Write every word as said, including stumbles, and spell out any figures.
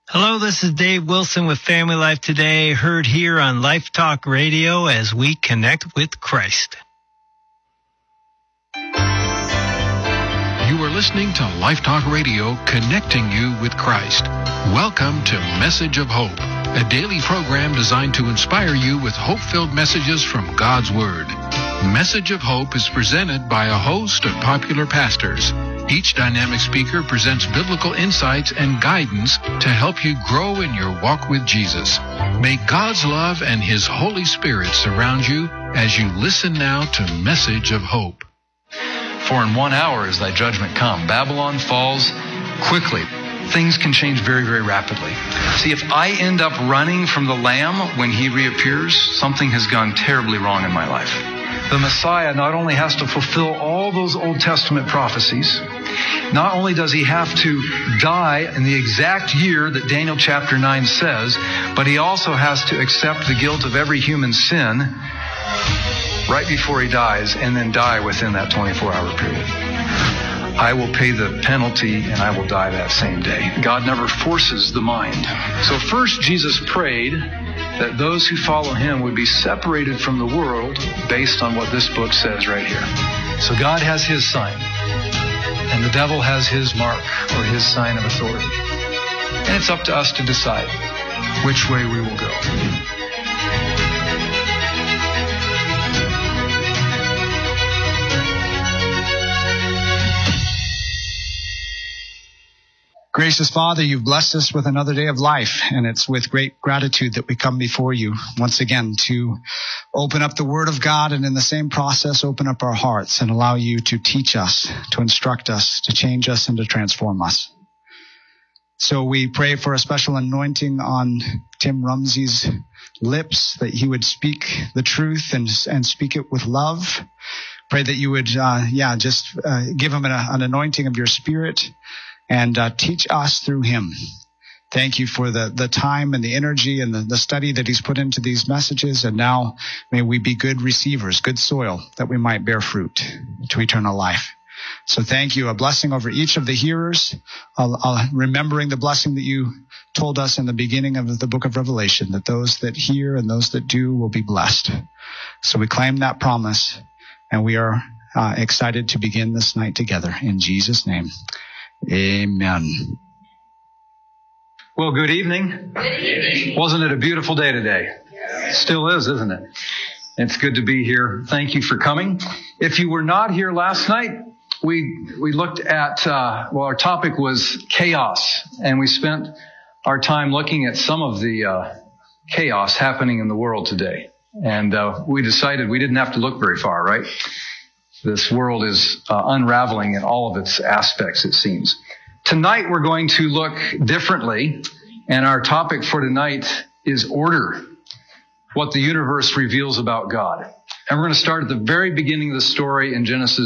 Hello, this is Dave Wilson with Family Life Today, heard here on Life Talk Radio as we connect with Christ. You are listening to Life Talk Radio, connecting you with Christ. Welcome to Message of Hope, a daily program designed to inspire you with hope-filled messages from God's Word. Message of Hope is presented by a host of popular pastors. Each dynamic speaker presents biblical insights and guidance to help you grow in your walk with Jesus. May God's love and His Holy Spirit surround you as you listen now to Message of Hope. For in one hour is thy judgment come. Babylon falls quickly. Things can change very, very rapidly. See, if I end up running from the Lamb when He reappears, something has gone terribly wrong in my life. The Messiah not only has to fulfill all those Old Testament prophecies, not only does He have to die in the exact year that Daniel chapter nine says, but He also has to accept the guilt of every human sin right before He dies, and then die within that twenty-four hour period. I will pay the penalty and I will die that same day. God never forces the mind. So first Jesus prayed that those who follow Him would be separated from the world based on what this book says right here. So God has His sign, and the devil has his mark or his sign of authority. And it's up to us to decide which way we will go. Gracious Father, you've blessed us with another day of life, and it's with great gratitude that we come before you once again to open up the Word of God, and in the same process open up our hearts and allow you to teach us, to instruct us, to change us, and to transform us. So we pray for a special anointing on Tim Rumsey's lips, that he would speak the truth and, and speak it with love. Pray that you would, uh, yeah, just uh, give him an, an anointing of your Spirit, and uh, teach us through him. Thank you for the, the time and the energy and the, the study that he's put into these messages. And now may we be good receivers, good soil, that we might bear fruit to eternal life. So thank you. A blessing over each of the hearers, uh, uh, remembering the blessing that you told us in the beginning of the book of Revelation, that those that hear and those that do will be blessed. So we claim that promise, and we are uh, excited to begin this night together. In Jesus' name. Amen. Well, good evening. Good evening. Wasn't it a beautiful day today? Yes. Still is, isn't it? It's good to be here. Thank you for coming. If you were not here last night, we we looked at, uh, well, our topic was chaos, and we spent our time looking at some of the uh, chaos happening in the world today. And uh, we decided we didn't have to look very far, right? This world is uh, unraveling in all of its aspects, it seems. Tonight, we're going to look differently, and our topic for tonight is order, what the universe reveals about God. And we're going to start at the very beginning of the story in Genesis